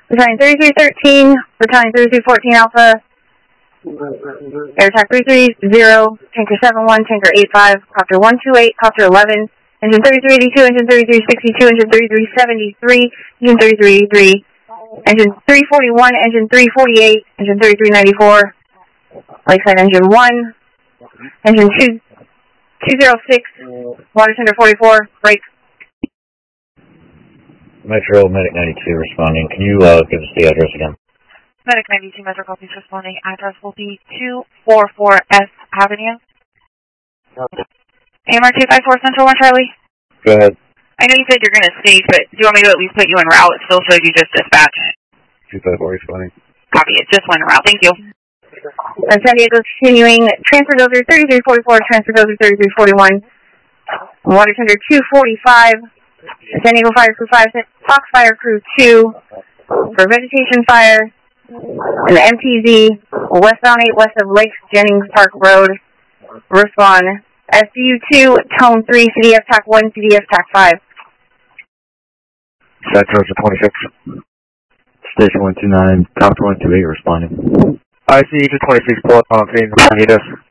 Battalion 3313, Battalion 3314 Alpha, Air Attack 330, Tanker 71, Tanker 85, Copter 128, Copter 11, Engine 3382, Engine 3362, Engine 3373, Engine 3383, Engine 341, Engine 348, Engine 3394, Lakeside Engine 1, Engine 206, Water Tender 44, break. Metro Medic 92 responding. Can you give us the address again? Medic 92 Metro copies responding. Address will be 244 S Avenue. AMR 254 Central 1 Charlie. Go ahead. I know you said you're going to sneak, but do you want me to at least put you en route? It still shows you just dispatch. 254 responding. Copy it. Just went en route. Thank you. San Diego continuing. Transfer dozer 3344, transfer dozer 3341. Water Tender 245. San Diego Fire Crew 5, Foxfire Crew 2 for vegetation fire. And the MTZ westbound 8 west of Lake Jennings Park Road. Respond. SDU 2, Tone 3, CDF TAC 1, CDF TAC 5. Central 26. Station 129, Copter 128 responding. ICU 226, pull up on scene. Need us.